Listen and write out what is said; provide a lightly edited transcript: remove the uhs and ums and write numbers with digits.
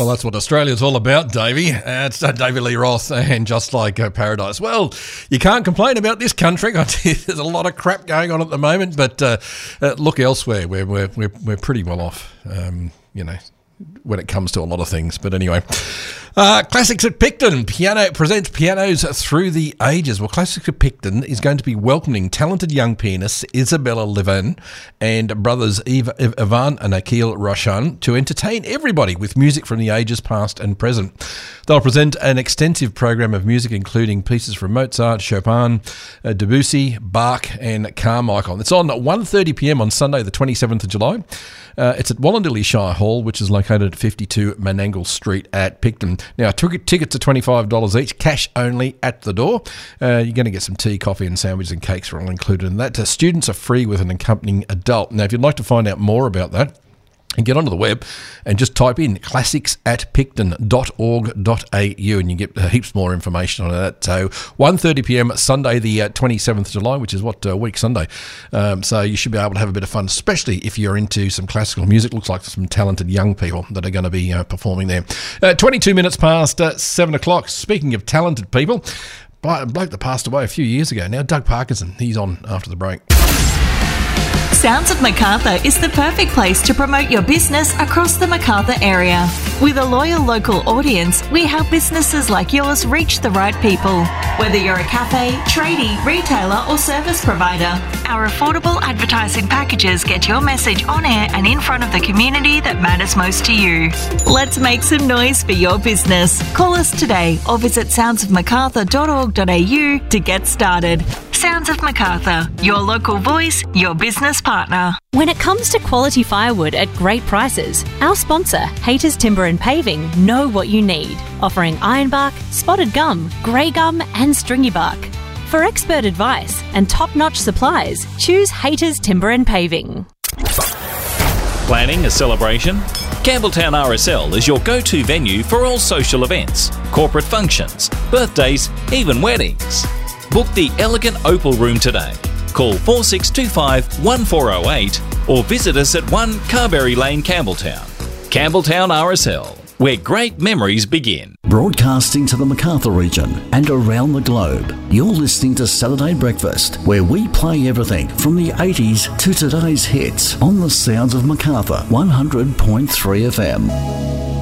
Well, that's what Australia's all about, Davey. It's Davey Lee Roth and Just Like Paradise. Well, you can't complain about this country. There's a lot of crap going on at the moment, but look elsewhere. We're pretty well off, when it comes to a lot of things. But anyway, Classics at Picton presents Pianos Through the Ages. Well, Classics at Picton is going to be welcoming talented young pianists Isabella Levan and brothers Ivan and Akil Roshan to entertain everybody with music from the ages past and present. They'll present an extensive program of music including pieces from Mozart, Chopin, Debussy, Bach and Carmichael. It's on 1:30pm on Sunday the 27th of July. It's at Wallandilly Shire Hall, which is located at 52 Menangle Street at Picton. Now, tickets are $25 each, cash only at the door. You're going to get some tea, coffee and sandwiches and cakes are all included in that. Students are free with an accompanying adult. Now, if you'd like to find out more about that, and get onto the web and just type in classicsatpicton.org.au and you get heaps more information on that. So 1:30pm Sunday the 27th of July, which is week Sunday. So you should be able to have a bit of fun, especially if you're into some classical music. Looks like some talented young people that are going to be performing there. 22 minutes past 7 o'clock. Speaking of talented people, a bloke that passed away a few years ago now, Doug Parkinson. He's on after the break. Sounds of Macarthur is the perfect place to promote your business across the Macarthur area. With a loyal local audience, we help businesses like yours reach the right people. Whether you're a cafe, tradie, retailer or service provider, our affordable advertising packages get your message on air and in front of the community that matters most to you. Let's make some noise for your business. Call us today or visit soundsofmacarthur.org.au to get started. Sounds of Macarthur, your local voice, your business partner. When it comes to quality firewood at great prices, our sponsor, Haters Timber and Paving, know what you need, offering ironbark, spotted gum, grey gum and stringy bark. For expert advice and top-notch supplies, choose Haters Timber and Paving. Planning a celebration? Campbelltown RSL is your go-to venue for all social events, corporate functions, birthdays, even weddings. Book the elegant Opal Room today. Call 4625 1408 or visit us at 1 Carberry Lane, Campbelltown. Campbelltown RSL, where great memories begin. Broadcasting to the Macarthur region and around the globe, you're listening to Saturday Breakfast, where we play everything from the 80s to today's hits on the sounds of Macarthur 100.3 FM.